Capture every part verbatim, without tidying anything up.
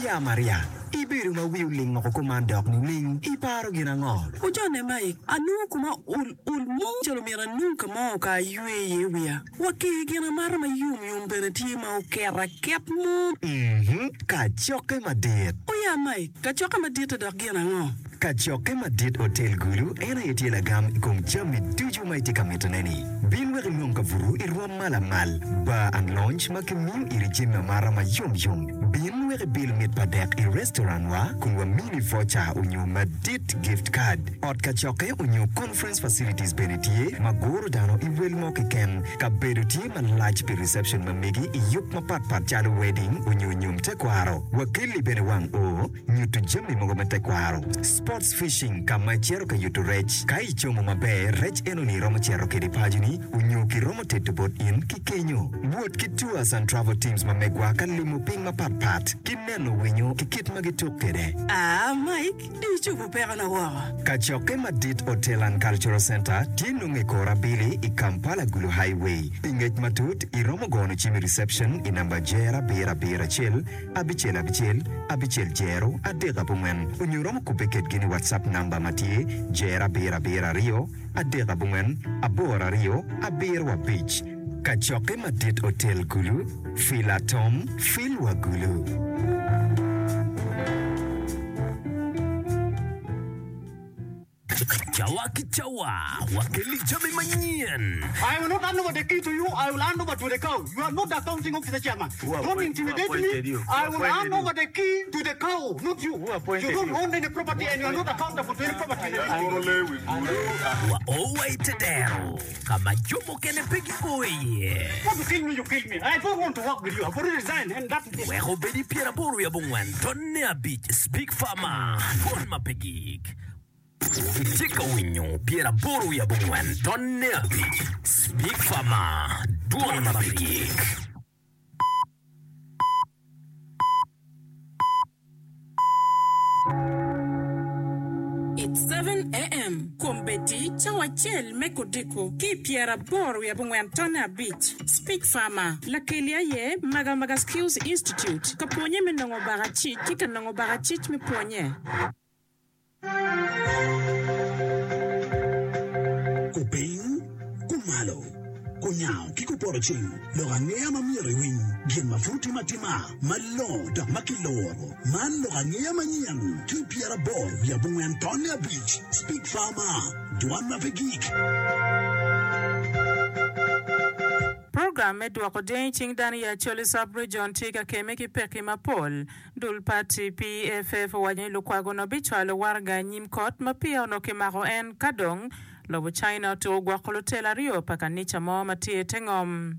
Oya Maria, ibiru ma wiuling mo kumandok ni ling, iparo ginango. Ujone mai, anu kuma ul ul mo chalo mira nunca mo ka yue yewia. Waki gina mara ma yum yum beneti ma ukera kep mo. Mhm, kachoke madit. Oya mai, kachoke madit da gina ngo. Kachoke madit hotel gulu ena yeti la gam kung jami tuju mai tika metoneni. Bin wari nunca vuru irwa mala mal. Ba and lunch makimim iri jima mara ma yum yum. Bin wari bil mit padek i restaurant wa kung wa mini voucher unyu madit gift card. Ot kachoke unyu conference facilities benetie magoro dano i wel mo ken ka beduti man large pi reception mamegi i yup ma pat pat chalo wedding unyu nyum te kwaro. Wakili bene wang o nyutu jami mogo mate kwaro. Sports fishing kama chero ka yutu rech kai chomo mabe rech eno ni romo chero ke di pajuni unyu ki romo tetu bot in ki kenyo wood ki tours and travel teams mamegwa kan limu ping ma pat pat kineno winyo ki kit magituk kede. Ah Mike, di chupu pera na wawa. Kachoke Madit Hotel and Cultural Center tinunge kora bili i Kampala Gulu Highway pinget matut i romo gono chimi reception i namba jera bera bera chil abichel abichel abichel jero adega bungen unyu romo kupeket gini WhatsApp namba matie jera bera bera rio adega bungen abora rio aberwa beach. Kachoke Madit Hotel Gulu Fila Tom Filwa Gulu. Jawa Kichawa, Wakili Jami Manyan. I will not hand over the key to you, I will hand over to the cow. You are not accounting officer chairman. Don't intimidate me. You? I will hand over the key to the cow, not you. You don't own any property and you are not accountable for any property. Wa Owe Tedero, Kamajumo Kenepiki Boy. Want to kill me, you kill me. I don't want to work with you. I've already resigned and that is Where Obedi Pierre Boru Yabungwan, Tonea Beach, Speak Farmer, Forma Pegig. Tika winyo, Pierre Boru Yabungwan, Tonea Beach, Speak Farmer, Duana Pegig. It's seven a.m. Kombeti Chawachel Mekodiko Ki Pierre Boru Yabungwan Tonea Beach Speak Farmer La Kelia Ye Maga Maga Skills Institute Kaponye Menongo Barachit Kika Nongo Barachit Me Ponye Kuping Kumalo Kunyao Kikuporoching Lorangea Mamiri Wing Gin Mafuti Matima Malo Da Makiloro Man Lorangea Manyan Ki Pierre Boru Yabungwan Tonea Beach Speak Farmer Duana Vegik Program medwa ko den ching dani ya chole sub-region tika kemeki peki mapol. Dul party P F F wanyi lukwago no bichwalo warga nyimkot mapia ono kimaro en kadong lobo China to gwakolotela rio paka nicha mo matie tengom.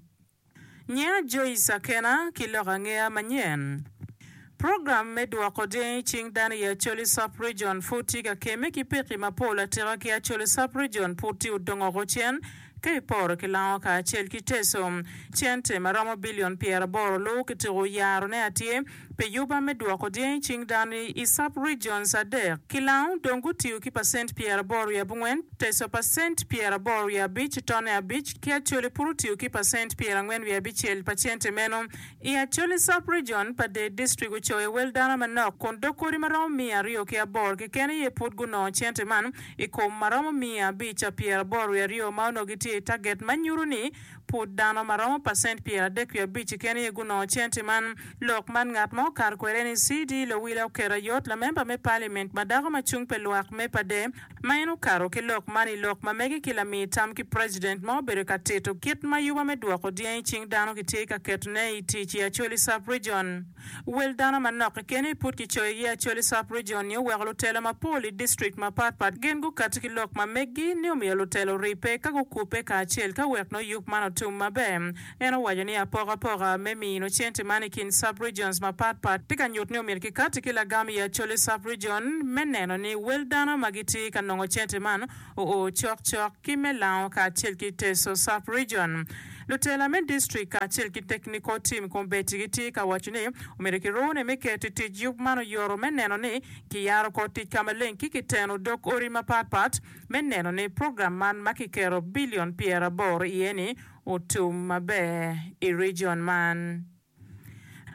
Nya Joyce Akena kilora ngea manyen. Program medwa ko den ching dani ya chole sub-region futika kemeki peki mapol atira ki ya chole sub-region puti udongo rochen kay por ke lao ka chel kiteso chente maramo billion pierre bor lo kitiro yaro ne atie pe yuba medwa ko den ching dani i sub regions ade kilao dongu tiu ki percent pierre bor ya bungen teso percent pierre bor ya beach tone ya beach ki achole puru tiu ki percent pierre ngwen ya bichel patiente meno i achole sub region pa de district ucho e wel dana manok kondo kori maramo mia rio ki abor ki kene ye put guno chente man i ko maramo mia beach pierre bor ya rio mauno giti target manyuruni put dano maromo percent pierre dek ya bichi keni yeguno chenti man lok man ngat mo kar kwereni C D lo wila kera yot la member me parliament madago machung pe luak me pade mayenu karo ki lok mani lok mamegi kila mi tam ki president mo bere kateto kit mayuwa me duako dien ching dano ki teka ketune iti chi acholi sub region wel dano manok keni put ki choy ya acholi sub region yo weglo tela ma poli district ma pat pat gengu katiki lok mamegi ni umiyalo telo ripe kago kupe ka achel ka wek no yuk mano tum mabe eno wajani apora pora memi no chente manikin sub regions ma pat pat tika nyut ni umir ki katiki la gami ya acholi sub region meneno ni wel dano magiti kanongo chente man o o chok chok ki melao ka achel ki teso sub region Lutela men district ka achel ki technical team kombeti giti ka wachini umiriki rone meketi tijub mano yoro meneno ni ki yaro koti kamalen kiki teno dok ori ma pat pat meneno ni program man makikero billion pierre bor ieni utum mabe i region man.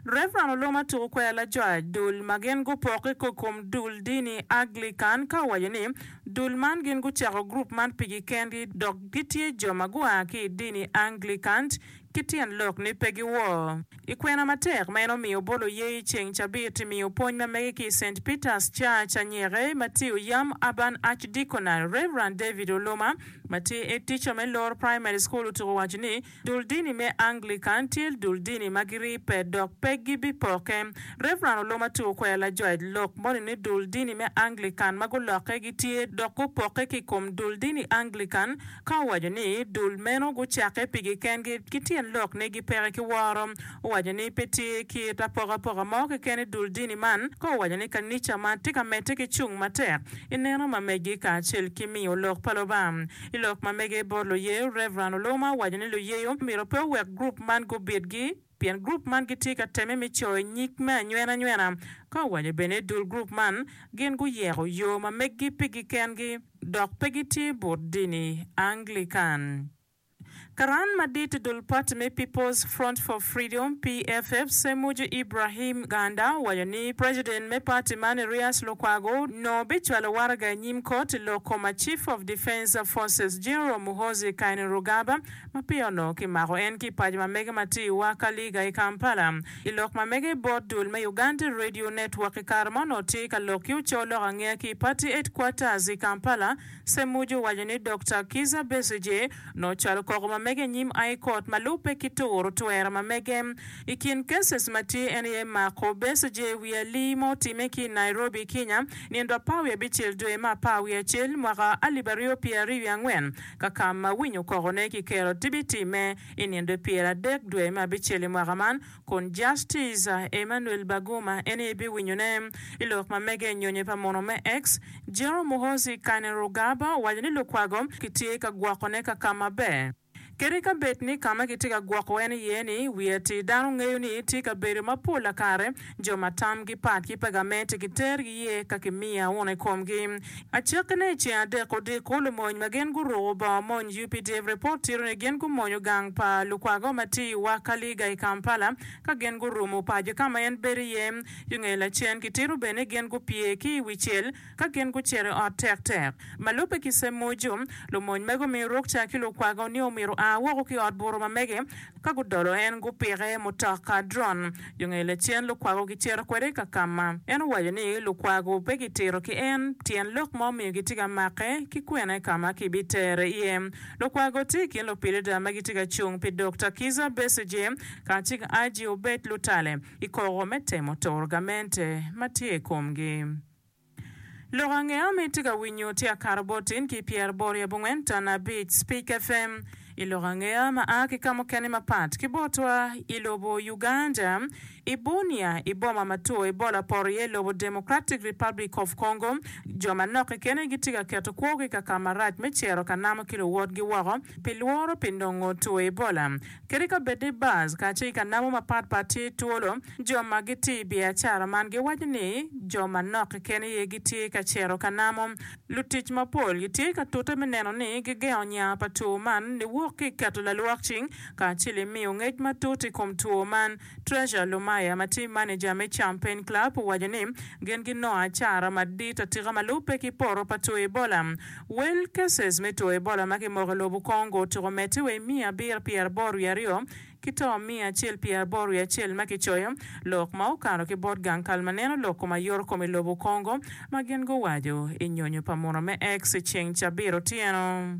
Reverend Oloma Tukwela Joy dul magen go poke ko kom dul dini Anglican ka wayani dul man gen go charo group man pigi kendi dog gitie jomagua ki dini Anglican kitian lok ni pegi wo ikwena matek meno mi obolo ye cheng chabit mi opony ma mege ki Saint Peter's Church anyere Matthew Yam Aban Archdeaconal Reverend David Oloma mati e teacher me Lord Primary School to wajini duldini me Anglican til duldini magiri pe dok pegi bi poke Reverend Oloma to kwela joy lok moni ni duldini me Anglican maguloke gitie doko poke ki kom duldini Anglican ka wajini dul meno go chake pigi kengi kitien lok negi pere ki warom wajani peti ki tapora pora mo ke kene duldini man ko wajani kanicha man tika mete ki chung mater ineno mamegi ka chel kimi o lok palobam ilok mamege bolo ye Reverend Oloma wajani lo ye miro pe work group man go bedgi pian group man gitika teme mi cho nyik ma nywena nywena ko wajani bene dul group man gen go yero yo mamegi pigi kengi dok pegiti bordini Anglican Karan Madit Dulpat me People's Front for Freedom P F F Semuju Ibrahim Ganda wayani President me Party man Rias Lokwago no bichwala waraga nyim court lokoma Chief of Defense Forces General Muhozi Kainerugaba mapio no kimaro enki pajma mega mati wakaliga i Kampala ilok mamege board dul me Uganda Radio Network karmano tika lokyu cholo rangia ki party headquarters i Kampala Semuju wayani Doctor Kiza Besigye no chalo kogoma mege nyim ai court malupe kitoro tuera mamege ikin cases mati ene mako Besigye wia limo timeki Nairobi Kenya niendo pawe bichil dwe ma pawe chil mwaka alibario pia riwi ngwen kakama winyo korone ki kero tibiti me iniendo pia dek dwe ma bichili mwaka man kon Justice Emmanuel Baguma ene bi winyo ne ilok mamege nyonye pa monome X Jero Muhozi Kainerugaba wajani lukwago kitie ka guakone kakama be Kerika betni kama kitika guakweni yeni wiyati danu ngayuni tika beri mapula kare jo matam gi pat ki pagamete ki tergi ye kakimia wone komgi achakane chi ade kodi kolo monyo magen gu roba monyo U P D F report tiro ne gen gu monyo gang pa lukwago mati wakaliga i Kampala ka gen gu rumu paje kama yen beri ye yungela chen ki tiro bene gen gu pie ki wichel ka gen gu chere o tek tek malupe ki se mojo lo monyo mego mi rokcha ki lukwago ni omiro a woko ki odboro mamege kagudolo en gupire mutaka drone yungele chien lukwago ki chero kwere kakama en wajani lukwago peki tiro ki en tien luk momi gitiga make ki kwene kama ki bitere iye lukwago tiki lupire dama gitiga chung pi Doctor Kiza Besigye kachika aji obet lutale ikoro mete motorgamente matie kumgi Lorange ametiga winyo tia karabotin ki Pierre Boria Bungwenta na Beat Speak F M Ilorangea maaki kama kene mapat kibotwa ilobo Uganda Ibunia iboma matuo ibola pori ilobo Democratic Republic of Congo joma noke kene gitiga keto kwogi kakamarat mechero kanamo kilo ward giwaro pilworo pindongo tuo ibola kerika bede baz kache ikanamo mapat pati tuolo joma giti biachara mangi wajini joma noke kene ye giti kachero kanamo lutich mapol giti katuta meneno ni gigeo nya patu man ni ki katula luakching ka chile mi ungej matuti kom tuo man Treasure Lumaya mati manager me Champagne Club wajani gengi no achara madita tiga malupe ki poro patu ebola well cases me to ebola maki mogolobu Congo to meti we mia bir Pierre Boria rio kito mia chel Pierre Boria chel maki choyo lok mau kano ki bot gang kalmaneno loko mayor komi lobu Congo magengo wajo inyonyo pamoro me ex cheng chabiro tieno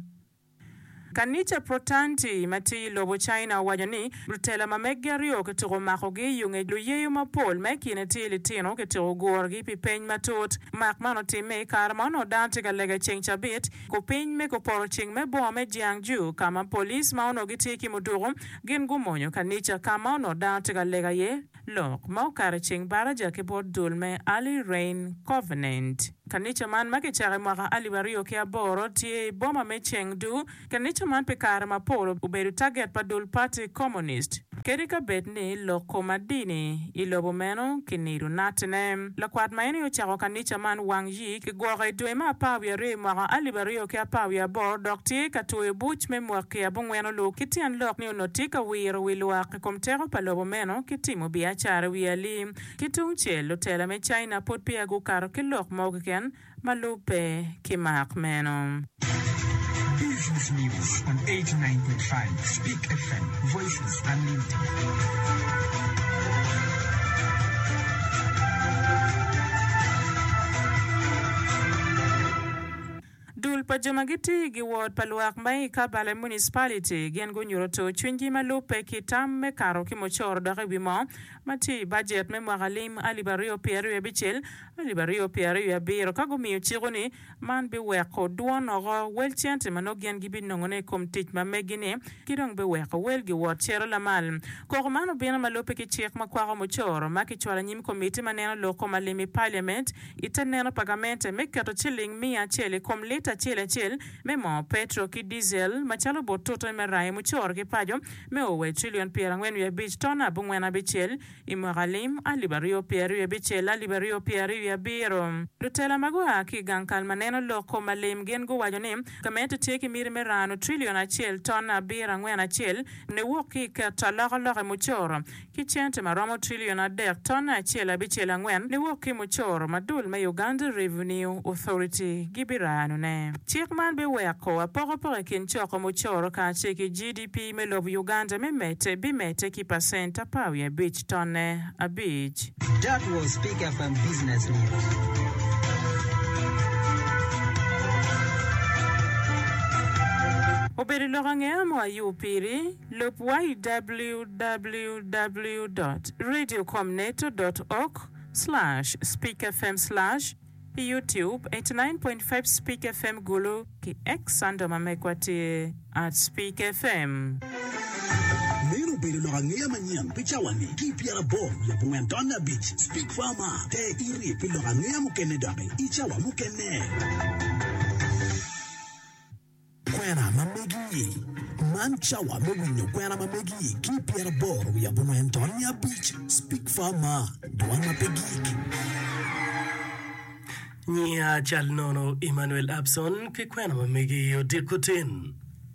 Kanicha protanti mati lobo China wajani brutela mamegya rio ketiro makogi yunge luyeyo mapol mekine tili tino ketiro gorgi pi peny matot makmano time karmano dante galega cheng chabit ko peny me ko poro cheng me bome jiangju kama polis maono gitiki muduro gin gumonyo kanicha kama ono dante galega ye lok mau kare cheng baraja ke bod dulme Ali Rain Covenant kanicha man makichare mwaka alibario kia boro tie boma me cheng du kanicha man pe kare mapolo uberu target pa dul party communist Kerika bedni loko madini ilobo meno kiniru natne la kwat maini yo chako kanicha man wang yi ki gore dwe ma pawya re mwaka alibario ke pawya bo dokti katue buch me mwake abungweno lo kitian lok ni unotika wiro wilwa komtero palobo meno kitimo biachara wiali kitung chelo tela me China pot pia gu karo ki lok mogiken malupe ki mak meno. Business News on eighty-nine point five Speak F M, Voices Unlimited. Dul pa jomagiti gi ward paluak mai kabale municipality gen go nyuro to chunji malupe kitam me karo ki mochor dore bimo mati budget me mwagalim alibario pieru ya bichel alibario pieru ya biro kago miyo chigoni man be weko duon ogo wel chiante mano gen gibi nongone kom tich ma megine kidong be weko wel gi ward chero la mal koko mano bina malupe ki chik makwaro mochor maki chwala nyim komiti maneno loko malimi parliament ita neno pagamente me kato chiling mia chele kom lita chile chile me mo petro ki diesel machalo bototo me rai muchor ki pajo me owe trillion piera ngwen ya bich tona bungwena bichel imagalim alibario pieru ya bichel alibario pieru ya biro lutela magwa ki gankal maneno loko malim gen go wajone kamete teki miri me rano trillion achel tona bira ngwen achel ne woki ka talaga loge muchor ki chente maromo trillion adek tona achel abichel ngwen ne woki muchor madul me Uganda Revenue Authority gibirano ne Chik man be weko a poko poko kin choko muchoro ka cheki G D P me lobu Uganda me mete bi mete ki percent a pawi a beach tonne a beach. That was Speak F M Business News. Oberi lorange amo a yupiri lop y w w w dot radio comneto dot org slash speakfm slash YouTube eighty-nine point five Speak F M Gulu ki X ando mamekwati at Speak F M. Nero bere lo ngea manyang pichawani ki piara bom ya bungwentona beach Speak Farmer te iri pilo ngea mukene dame ichawa mukene kwena mamegi manchawa mewinyo kwena mamegi ki piara bom ya bungwentona beach Speak Farmer duana pegiki Nia Chalnono Emmanuel Abson ke kwena mamegi yo dikutin.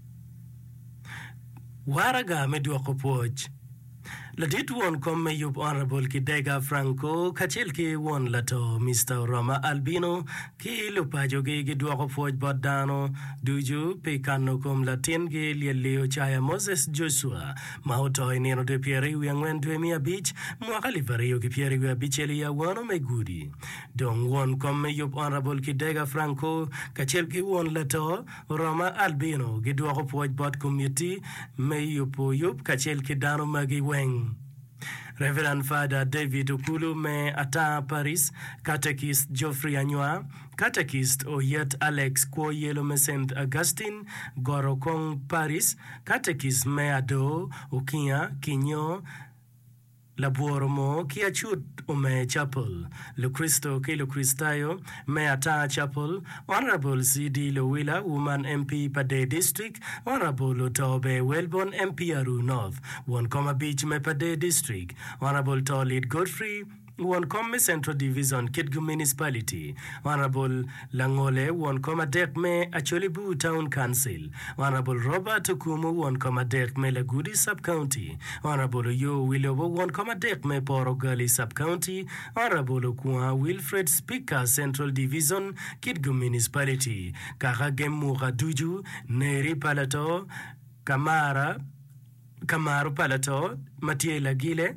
Waraga medwako poj. Ladit won komme yub honorable ki Dega Franco kachil ki won lato Mister Roma Albino ki lupajo ki gidwako poj bodano duju pe kano kom latin ki lieleo chaya Moses Joshua mauto ineno de pieri uyangwen dwemia beach mwakali vario ki pieri uya bicheli ya wano megudi. Dong won komme yub honorable ki Dega Franco kachil ki won lato Roma Albino gidwako poj bod community me yupo yub kachil ki dano magi weng. Reverend Father David Okulu me ata Paris, Catechist Geoffrey Anywa, Catechist Oyet Alex Kwoyelo me Saint Augustine, Gorokong Paris, Catechist me Ado, Okia, Kinyo, Labuoromo, Kia Chut Ome Chapel, Lo Cristo Ke Lo Cristayo, Me Ata Chapel, Honorable C D Lowilla, Woman M P Pade District, Honorable Otobe Wellborn M P Aru North, One Comma Beach Me Pade District, Honorable Tolit Godfrey, One Comma Central Division Kitgum Municipality, Honorable Langole, One Comma Dek Me Acholibu Town Council, Honorable Robert Okumu, One Comma Dek Me Lagudi Sub-County, Honorable Yo Willowo, One Comma Dek Me Porogali Sub-County, Honorable Okua Wilfred Speaker Central Division Kitgum Municipality, Karagem Muraduju, Neri Palato, Kamara, Kamaru Palato, Mathieu Lagile,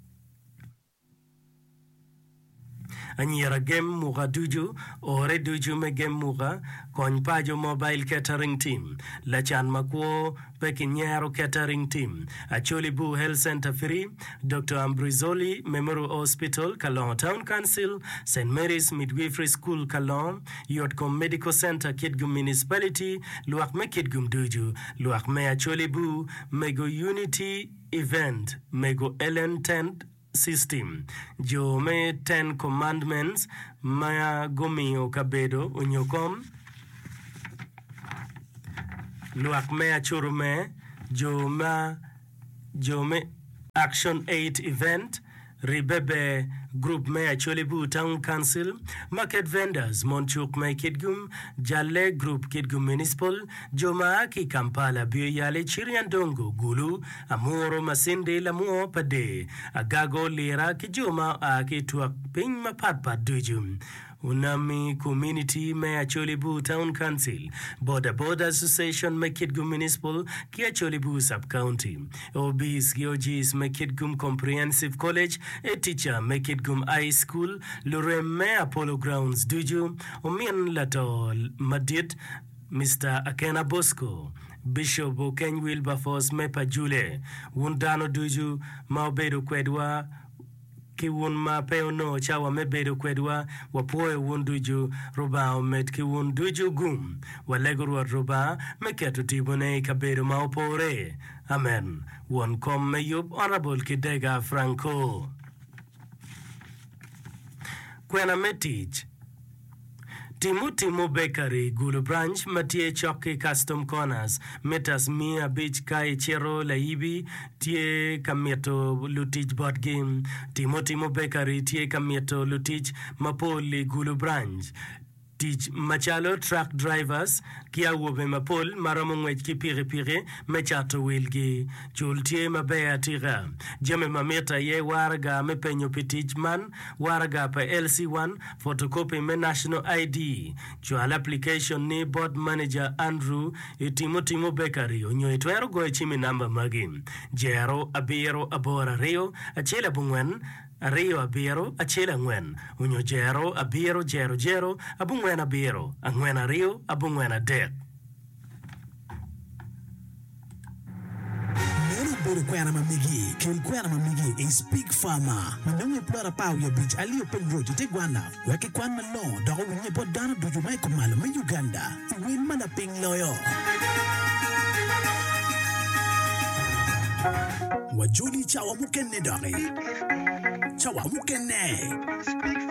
Anyira Gem Muga Duju, Ore Duju Me Gem Muga, Konpajo Mobile Catering Team, Lachan Makwo, Pekinyaro Catering Team, Acholibu Health Center Free, Doctor Ambrizoli Memorial Hospital, Kalon Town Council, Saint Mary's Midwifery School, Kalon, Yotcom Medical Center, Kitgum Municipality, Luakme Kitgum Duju, Luakme Acholibu, Mego Unity Event, Mego Ellen Tent, System. Jo me Ten Commandments Maya Gomio Kabedo Unyokom Luak me Achurume Jo ma Jo me Action eight event, Ribebe Group Mayor Cholibu Town Council, Market Vendors Monchuk May Kidgum, Jalle Group Kidgum Municipal, Jomaaki Kampala Buyale Chiriandongo Gulu, Amoro Masinde Lamuo Pade, Agago Lira Kijuma Aki Tuak Ping Mapapa Dujum. Unami Community Mayor Cholibu Town Council, Border Border Association Makitgum Municipal, Kia Cholibu Sub-County, O B's Georgis Makitgum Comprehensive College, a teacher Makitgum High School, Lorem Mayor Polo Grounds Duju, Omian Lato Madid, Mister Akena Bosco, Bishop Okeny Wilberforce Mepa Jule, Wundano Duju, Maubedo Kwedwa, ki wun ma peo no chawa mebedo kwedwa wapoe wunduju roba omet ki wunduju gum walegurwa roba meketu tibone kabedo ma opore. Amen. Won kom meyub Honorable Kidega Franco. Kwena metich Timu Timu Bakery, Gulu Branch, Matie Choke Custom Corners, Metas Mia Beach Kai Chero Laibi, Tie Kamieto Lutich Board Game, Timu Timu Bakery, Tie Kamieto Lutich Mapoli Gulu Branch. Teach Machalo truck drivers, Kia Wobe Mapol, Maramongwech Kipiri Pire, Mechato Wilgi, Jultie Mabea Tira, Jame Mameta Ye Waraga Mepenyo Petich Man, Waraga pa L C one, photocopy me national I D, Jual application ni board manager Andrew, Itimo Timo Bakery, Onyo Itwero Goe Chimi Namba Magim, Jero, Abiro, Abora Rio, Achela Bungwen, Ario abiro, achela ngwen. Unyo jero, abiro, jero, jero, abungwen abiro. Angwen ario, abungwen adek. Mero boro kwena mamigi, kel kwena mamigi is big farmer. Manonge plora pau ya beach alio penroji te guana. Weke kwana lo, dago winye bodana dojo mai kumalo me Uganda. Win mana ping loyo. Wajuli chawa mukene dare. Chawa mukene.